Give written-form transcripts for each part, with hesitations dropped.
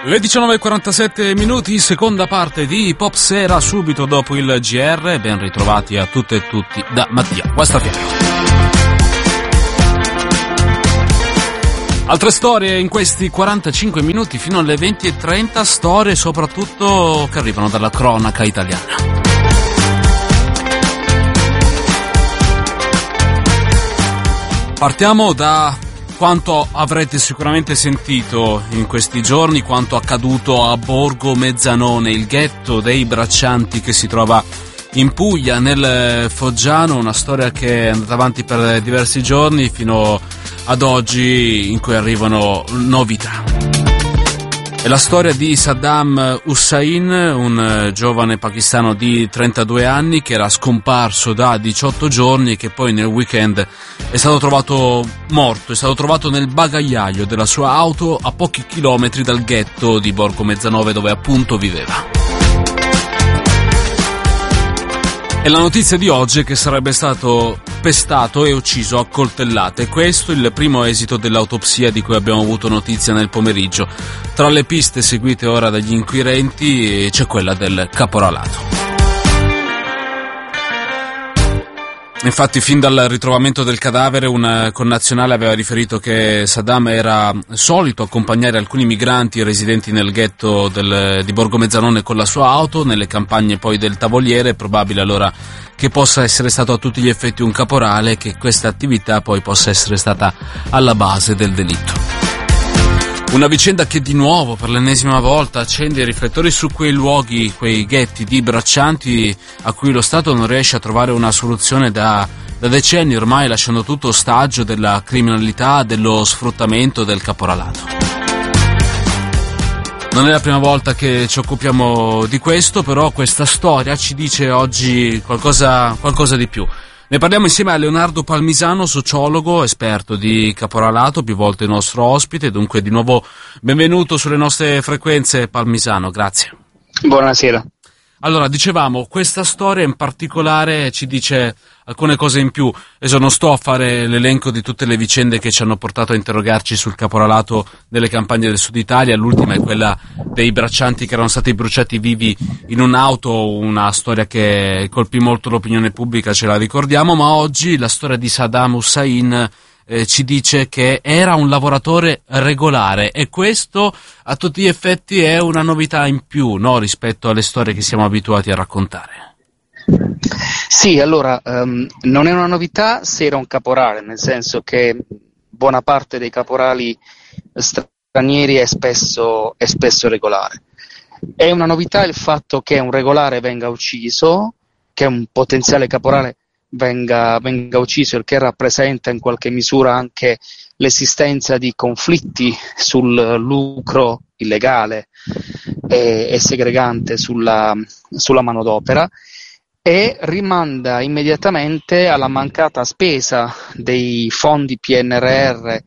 Le 19:47, seconda parte di Pop Sera, subito dopo il GR. Ben ritrovati a tutte e tutti da Mattia Guastafiero. Altre storie in questi 45 minuti fino alle 20:30, storie soprattutto che arrivano dalla cronaca italiana. Partiamo da quanto avrete sicuramente sentito in questi giorni, quanto accaduto a Borgo Mezzanone, il ghetto dei braccianti che si trova in Puglia, nel Foggiano, una storia che è andata avanti per diversi giorni fino ad oggi, in cui arrivano novità. È la storia di Saddam Hussein, un giovane pakistano di 32 anni che era scomparso da 18 giorni e che poi nel weekend è stato trovato morto, è stato trovato nel bagagliaio della sua auto a pochi chilometri dal ghetto di Borgo Mezzanone, dove appunto viveva. E la notizia di oggi è che sarebbe stato pestato e ucciso a coltellate. Questo è il primo esito dell'autopsia di cui abbiamo avuto notizia nel pomeriggio. Tra le piste seguite ora dagli inquirenti c'è quella del caporalato. Infatti, fin dal ritrovamento del cadavere, un connazionale aveva riferito che Saddam era solito accompagnare alcuni migranti residenti nel ghetto di Borgo Mezzanone con la sua auto, nelle campagne poi del Tavoliere. È probabile allora che possa essere stato a tutti gli effetti un caporale e che questa attività poi possa essere stata alla base del delitto. Una vicenda che di nuovo, per l'ennesima volta, accende i riflettori su quei luoghi, quei ghetti di braccianti a cui lo Stato non riesce a trovare una soluzione da decenni ormai, lasciando tutto ostaggio della criminalità, dello sfruttamento, del caporalato. Non è la prima volta che ci occupiamo di questo, però questa storia ci dice oggi qualcosa di più. Ne parliamo insieme a Leonardo Palmisano, sociologo, esperto di caporalato, più volte il nostro ospite. Dunque di nuovo benvenuto sulle nostre frequenze, Palmisano, grazie. Buonasera. Allora, dicevamo, questa storia in particolare ci dice alcune cose in più. Adesso non sto a fare l'elenco di tutte le vicende che ci hanno portato a interrogarci sul caporalato nelle campagne del Sud Italia. L'ultima è quella dei braccianti che erano stati bruciati vivi in un'auto, una storia che colpì molto l'opinione pubblica, ce la ricordiamo, ma oggi la storia di Saddam Hussein ci dice che era un lavoratore regolare, e questo a tutti gli effetti è una novità in più, no, rispetto alle storie che siamo abituati a raccontare. Sì, allora, non è una novità se era un caporale, nel senso che buona parte dei caporali stranieri è spesso regolare. È una novità il fatto che un regolare venga ucciso, che un potenziale caporale venga ucciso, il che rappresenta in qualche misura anche l'esistenza di conflitti sul lucro illegale e segregante sulla manodopera, e rimanda immediatamente alla mancata spesa dei fondi PNRR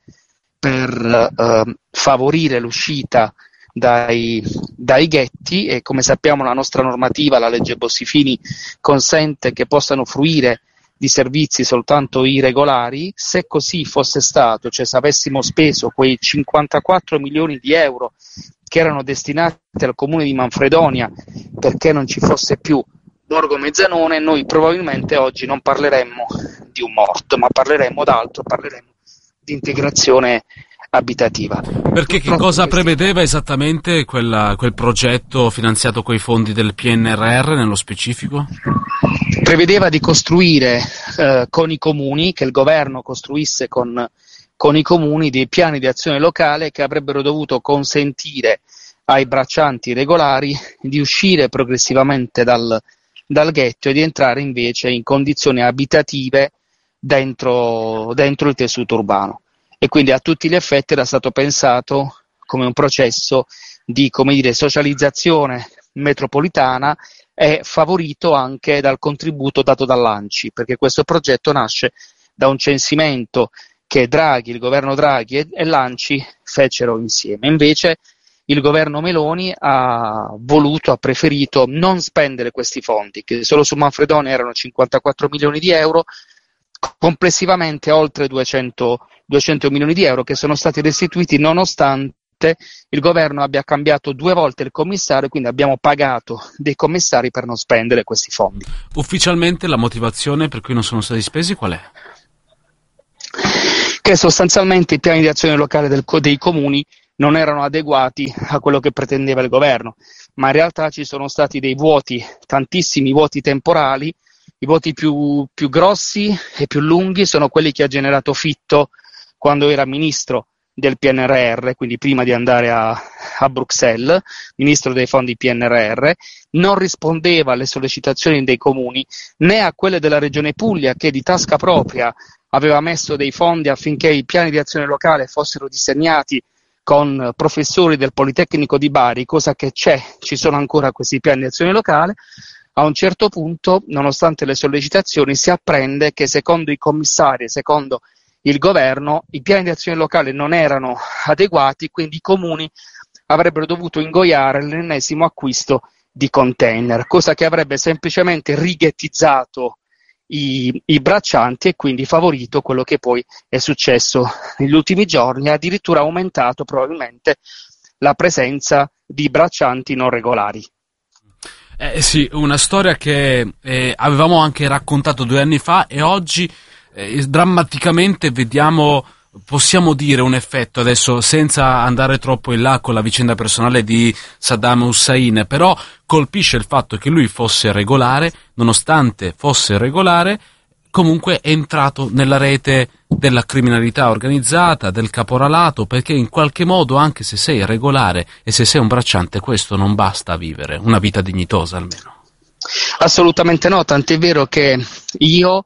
per favorire l'uscita dai ghetti. E come sappiamo la nostra normativa, la legge Bossi-Fini, consente che possano fruire di servizi soltanto i regolari. Se così fosse stato, cioè se avessimo speso quei 54 milioni di euro che erano destinati al comune di Manfredonia perché non ci fosse più Borgo Mezzanone, noi probabilmente oggi non parleremmo di un morto, ma parleremmo d'altro, parleremmo di integrazione abitativa. Perché che cosa prevedeva esattamente quel progetto finanziato coi fondi del PNRR nello specifico? Prevedeva di costruire con i comuni, che il governo costruisse con i comuni dei piani di azione locale che avrebbero dovuto consentire ai braccianti regolari di uscire progressivamente dal ghetto e di entrare invece in condizioni abitative dentro il tessuto urbano. E quindi a tutti gli effetti era stato pensato come un processo di, socializzazione metropolitana, e favorito anche dal contributo dato dall'ANCI, perché questo progetto nasce da un censimento che il governo Draghi e l'ANCI fecero insieme. Invece il governo Meloni ha preferito non spendere questi fondi, che solo su Manfredonia erano 54 milioni di euro, complessivamente oltre 200 milioni di euro che sono stati restituiti nonostante nonostante il governo abbia cambiato 2 volte il commissario, quindi abbiamo pagato dei commissari per non spendere questi fondi. Ufficialmente la motivazione per cui non sono stati spesi qual è? Che sostanzialmente i piani di azione locale dei comuni non erano adeguati a quello che pretendeva il governo, ma in realtà ci sono stati dei vuoti, tantissimi vuoti temporali. I vuoti più grossi e più lunghi sono quelli che ha generato Fitto quando era ministro del PNRR, quindi prima di andare a Bruxelles, ministro dei fondi PNRR, non rispondeva alle sollecitazioni dei comuni né a quelle della Regione Puglia, che di tasca propria aveva messo dei fondi affinché i piani di azione locale fossero disegnati con professori del Politecnico di Bari, cosa che ci sono ancora questi piani di azione locale. A un certo punto, nonostante le sollecitazioni, si apprende che secondo i commissari, secondo il governo, i piani di azione locale non erano adeguati, quindi i comuni avrebbero dovuto ingoiare l'ennesimo acquisto di container, cosa che avrebbe semplicemente righettizzato i braccianti e quindi favorito quello che poi è successo negli ultimi giorni, e addirittura aumentato probabilmente la presenza di braccianti non regolari. Sì, una storia che avevamo anche raccontato 2 anni fa e oggi drammaticamente vediamo, possiamo dire, un effetto, adesso senza andare troppo in là con la vicenda personale di Saddam Hussein, però colpisce il fatto che lui fosse regolare, nonostante fosse regolare, comunque è entrato nella rete della criminalità organizzata, del caporalato, perché in qualche modo, anche se sei regolare e se sei un bracciante, questo non basta a vivere una vita dignitosa almeno. Assolutamente no, tant'è vero che io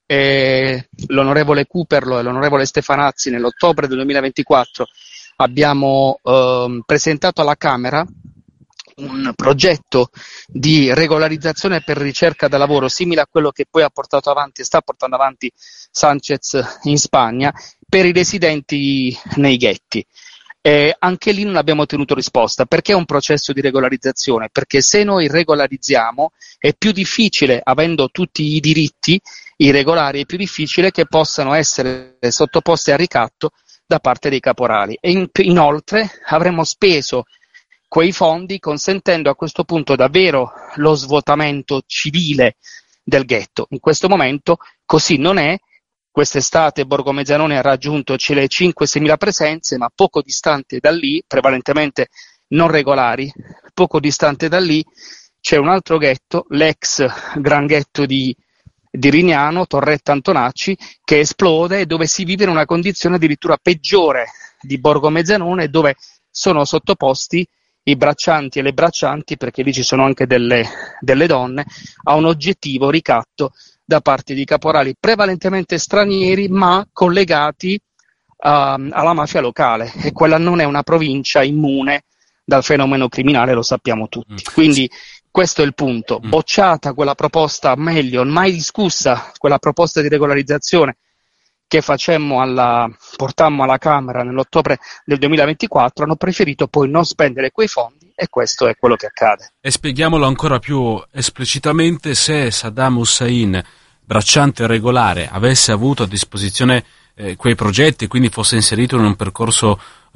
l'onorevole Cooperlo e l'onorevole Stefanazzi nell'ottobre del 2024 abbiamo presentato alla Camera un progetto di regolarizzazione per ricerca da lavoro simile a quello che poi ha portato avanti e sta portando avanti Sanchez in Spagna per i residenti nei ghetti. Anche lì non abbiamo ottenuto risposta. Perché è un processo di regolarizzazione? Perché se noi regolarizziamo è più difficile, avendo tutti i diritti irregolari, è più difficile che possano essere sottoposti a ricatto da parte dei caporali. E inoltre avremmo speso quei fondi consentendo a questo punto davvero lo svuotamento civile del ghetto. In questo momento così non è. Quest'estate Borgo Mezzanone ha raggiunto le 5-6 mila presenze, ma poco distante da lì, prevalentemente non regolari, poco distante da lì c'è un altro ghetto, l'ex gran ghetto di Rignano, Torretta Antonacci, che esplode e dove si vive in una condizione addirittura peggiore di Borgo Mezzanone, dove sono sottoposti i braccianti e le braccianti, perché lì ci sono anche delle donne, a un oggettivo ricatto da parte di caporali prevalentemente stranieri ma collegati alla mafia locale, e quella non è una provincia immune dal fenomeno criminale, lo sappiamo tutti. Quindi questo è il punto. Bocciata quella proposta, meglio, mai discussa quella proposta di regolarizzazione che portammo alla Camera nell'ottobre del 2024, hanno preferito poi non spendere quei fondi, e questo è quello che accade. E spieghiamolo ancora più esplicitamente: se Saddam Hussein, bracciante regolare, avesse avuto a disposizione quei progetti e quindi fosse inserito in un percorso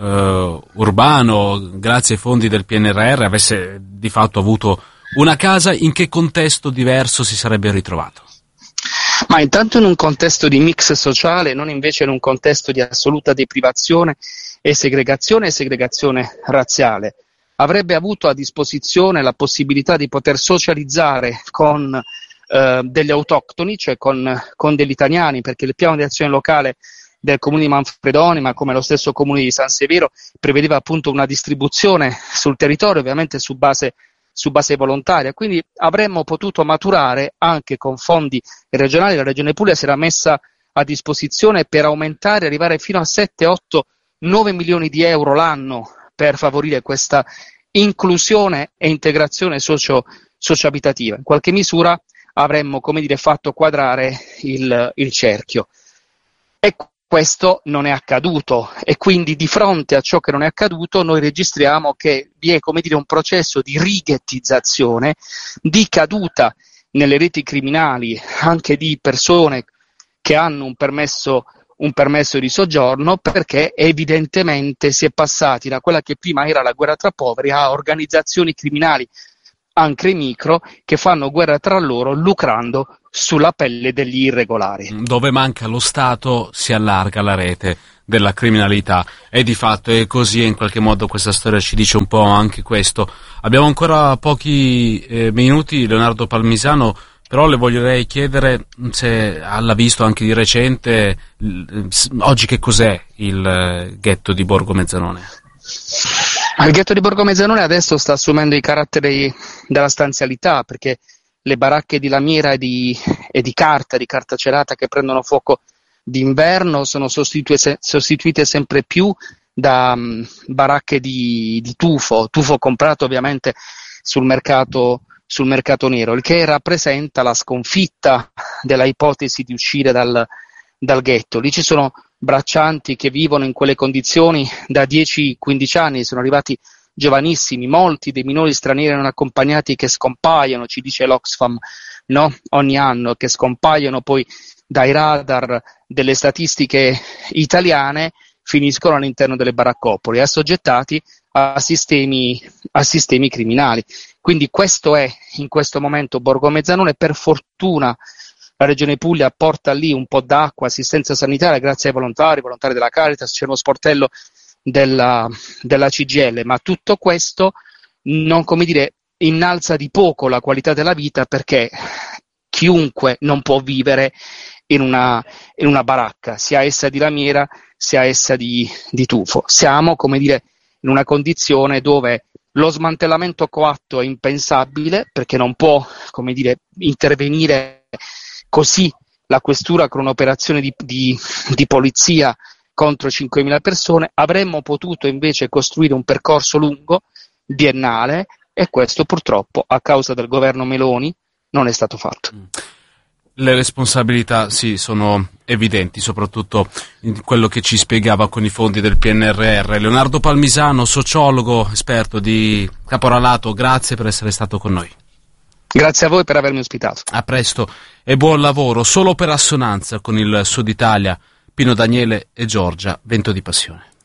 urbano grazie ai fondi del PNRR, avesse di fatto avuto una casa, in che contesto diverso si sarebbe ritrovato? Ma intanto in un contesto di mix sociale, non invece in un contesto di assoluta deprivazione e segregazione razziale. Avrebbe avuto a disposizione la possibilità di poter socializzare con degli autoctoni, cioè con degli italiani, perché il piano di azione locale del comune di Manfredonia, ma come lo stesso comune di San Severo, prevedeva appunto una distribuzione sul territorio, ovviamente su base volontaria, quindi avremmo potuto maturare anche con fondi regionali. La Regione Puglia si era messa a disposizione per aumentare, arrivare fino a 7, 8, 9 milioni di euro l'anno per favorire questa inclusione e integrazione socio-abitativa. In qualche misura avremmo, fatto quadrare il cerchio. E questo non è accaduto, e quindi di fronte a ciò che non è accaduto noi registriamo che vi è un processo di righettizzazione, di caduta nelle reti criminali anche di persone che hanno un permesso un permesso di soggiorno, perché evidentemente si è passati da quella che prima era la guerra tra poveri a organizzazioni criminali, anche micro, che fanno guerra tra loro lucrando sulla pelle degli irregolari. Dove manca lo Stato si allarga la rete della criminalità, e di fatto è così, e in qualche modo questa storia ci dice un po' anche questo. Abbiamo ancora pochi minuti, Leonardo Palmisano, però le voglierei chiedere se l'ha visto anche di recente, oggi che cos'è il ghetto di Borgo Mezzanone? Il ghetto di Borgo Mezzanone adesso sta assumendo i caratteri della stanzialità, perché le baracche di lamiera e di carta celata che prendono fuoco d'inverno sono sostituite sempre più da baracche di tufo comprato ovviamente sul mercato nero, il che rappresenta la sconfitta della ipotesi di uscire dal ghetto. Lì ci sono braccianti che vivono in quelle condizioni da 10-15 anni, sono arrivati giovanissimi, molti dei minori stranieri non accompagnati che scompaiono, ci dice l'Oxfam, no? Ogni anno, che scompaiono poi dai radar delle statistiche italiane, finiscono all'interno delle baraccopoli, assoggettati a sistemi criminali. Quindi questo è in questo momento Borgo Mezzanone. Per fortuna la Regione Puglia porta lì un po' d'acqua, assistenza sanitaria grazie ai volontari della Caritas, c'è uno sportello della CGIL, ma tutto questo non, innalza di poco la qualità della vita, perché chiunque non può vivere in una baracca, sia essa di lamiera, sia essa di tufo. Siamo, in una condizione dove lo smantellamento coatto è impensabile, perché non può, intervenire così la questura con un'operazione di polizia contro 5.000 persone. Avremmo potuto invece costruire un percorso lungo, biennale, e questo purtroppo a causa del governo Meloni non è stato fatto. Le responsabilità sì, sono evidenti, soprattutto in quello che ci spiegava con i fondi del PNRR. Leonardo Palmisano, sociologo, esperto di caporalato, grazie per essere stato con noi. Grazie a voi per avermi ospitato. A presto e buon lavoro. Solo per assonanza con il Sud Italia, Pino Daniele e Giorgia, Vento di Passione.